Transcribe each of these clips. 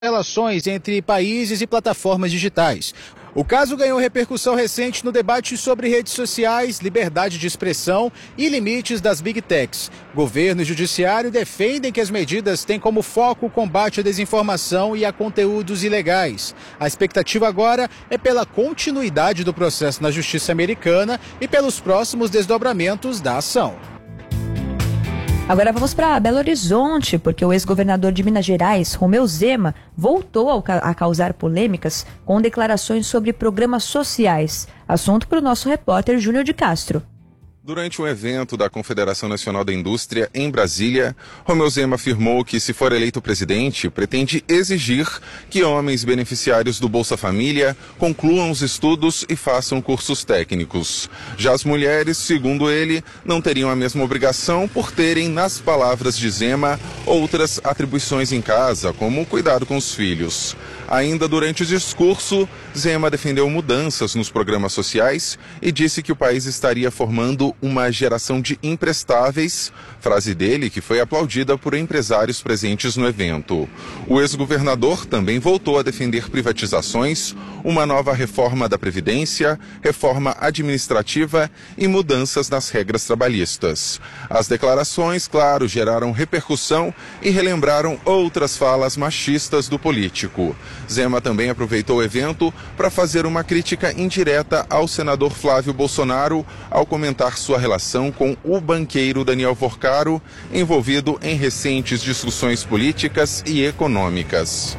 relações entre países e plataformas digitais. O caso ganhou repercussão recente no debate sobre redes sociais, liberdade de expressão e limites das Big Techs. Governo e judiciário defendem que as medidas têm como foco o combate à desinformação e a conteúdos ilegais. A expectativa agora é pela continuidade do processo na justiça americana e pelos próximos desdobramentos da ação. Agora vamos para Belo Horizonte, porque o ex-governador de Minas Gerais, Romeu Zema, voltou a causar polêmicas com declarações sobre programas sociais. Assunto para o nosso repórter Júnior de Castro. Durante um evento da Confederação Nacional da Indústria em Brasília, Romeu Zema afirmou que, se for eleito presidente, pretende exigir que homens beneficiários do Bolsa Família concluam os estudos e façam cursos técnicos. Já as mulheres, segundo ele, não teriam a mesma obrigação por terem, nas palavras de Zema, outras atribuições em casa, como cuidado com os filhos. Ainda durante o discurso, Zema defendeu mudanças nos programas sociais e disse que o país estaria formando uma geração de imprestáveis, frase dele que foi aplaudida por empresários presentes no evento. O ex-governador também voltou a defender privatizações, uma nova reforma da Previdência, reforma administrativa e mudanças nas regras trabalhistas. As declarações, claro, geraram repercussão e relembraram outras falas machistas do político. Zema também aproveitou o evento para fazer uma crítica indireta ao senador Flávio Bolsonaro ao comentar sua relação com o banqueiro Daniel Forcaro, envolvido em recentes discussões políticas e econômicas.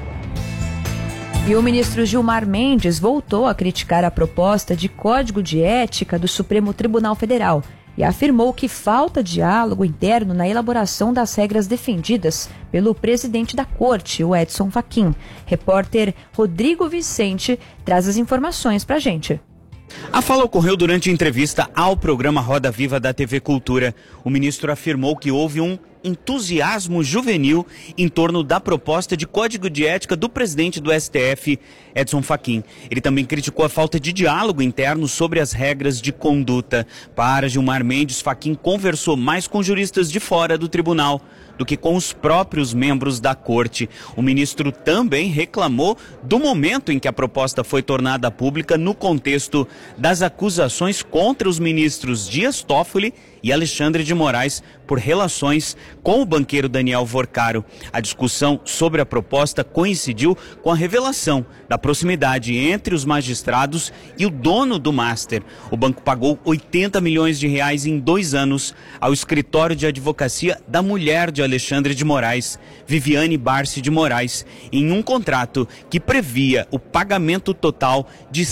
E o ministro Gilmar Mendes voltou a criticar a proposta de Código de Ética do Supremo Tribunal Federal e afirmou que falta diálogo interno na elaboração das regras defendidas pelo presidente da Corte, o Edson Fachin. Repórter Rodrigo Vicente traz as informações pra gente. A fala ocorreu durante entrevista ao programa Roda Viva da TV Cultura. O ministro afirmou que houve um entusiasmo juvenil em torno da proposta de Código de Ética do presidente do STF, Edson Fachin. Ele também criticou a falta de diálogo interno sobre as regras de conduta. Para Gilmar Mendes, Fachin conversou mais com juristas de fora do tribunal do que com os próprios membros da corte. O ministro também reclamou do momento em que a proposta foi tornada pública no contexto das acusações contra os ministros Dias Toffoli e Alexandre de Moraes por relações com o banqueiro Daniel Forcaro. A discussão sobre a proposta coincidiu com a revelação da proximidade entre os magistrados e o dono do Master. O banco pagou 80 milhões de reais em 2 anos ao escritório de advocacia da mulher de Alexandre de Moraes, Viviane Barsi de Moraes, em um contrato que previa o pagamento total de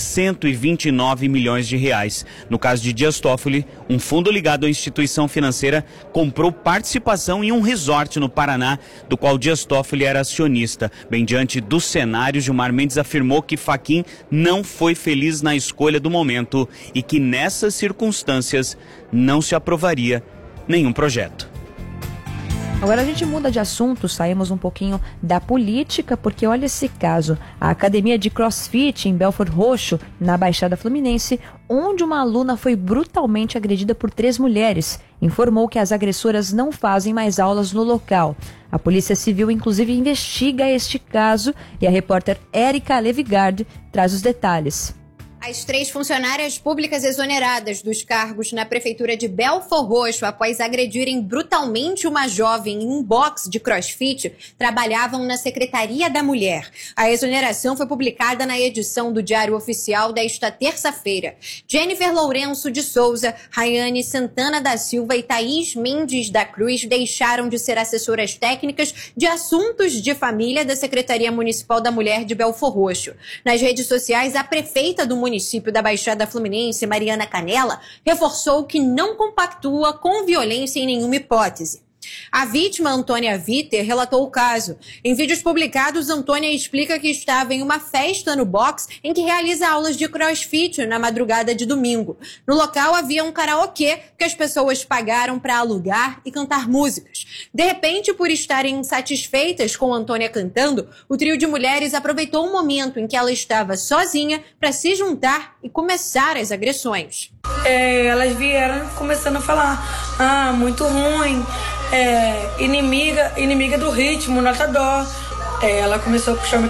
129 milhões de reais. No caso de Dias Toffoli, um fundo ligado à instituição financeira comprou participação em um resort no Paraná, do qual Dias Toffoli era acionista. Bem diante do cenário, Gilmar Mendes afirmou que Fachin não foi feliz na escolha do momento e que nessas circunstâncias não se aprovaria nenhum projeto. Agora a gente muda de assunto, saímos um pouquinho da política, porque olha esse caso. A academia de CrossFit em Belford Roxo, na Baixada Fluminense, onde uma aluna foi brutalmente agredida por 3 mulheres, informou que as agressoras não fazem mais aulas no local. A Polícia Civil, inclusive, investiga este caso e a repórter Érica Levigard traz os detalhes. As 3 funcionárias públicas exoneradas dos cargos na prefeitura de Belford Roxo após agredirem brutalmente uma jovem em um box de crossfit trabalhavam na Secretaria da Mulher. A exoneração foi publicada na edição do Diário Oficial desta terça-feira. Jennifer Lourenço de Souza, Rayane Santana da Silva e Thaís Mendes da Cruz deixaram de ser assessoras técnicas de assuntos de família da Secretaria Municipal da Mulher de Belford Roxo. Nas redes sociais, a prefeita do município da Baixada Fluminense, Mariana Canella, reforçou que não compactua com violência em nenhuma hipótese. A vítima, Antônia Viter, relatou o caso. Em vídeos publicados, Antônia explica que estava em uma festa no box em que realiza aulas de crossfit na madrugada de domingo. No local havia um karaokê que as pessoas pagaram para alugar e cantar músicas. De repente, por estarem insatisfeitas com Antônia cantando, o trio de mulheres aproveitou o momento em que ela estava sozinha para se juntar e começar as agressões. Elas vieram começando a falar, muito ruim, inimiga do ritmo, nota dó. Ela começou a puxar o